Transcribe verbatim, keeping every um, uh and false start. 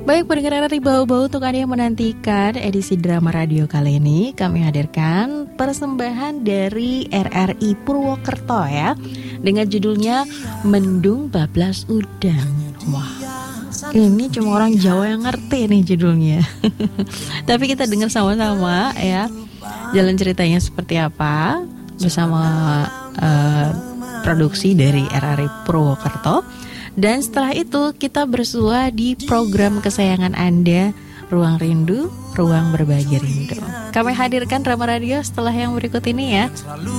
Baik, pendengar R R I Bau-Bau, untuk Anda yang menantikan edisi drama radio kali ini, kami hadirkan persembahan dari R R I Purwokerto ya, dengan judulnya Mendung Bablas Udang. Wah, ini cuma orang Jawa yang ngerti nih judulnya. Tapi kita dengar sama-sama ya, jalan ceritanya seperti apa bersama uh, produksi dari R R I Purwokerto. Dan setelah itu kita bersua di program kesayangan Anda, Ruang Rindu, Ruang Berbagi Rindu. Kami hadirkan drama radio setelah yang berikut ini ya.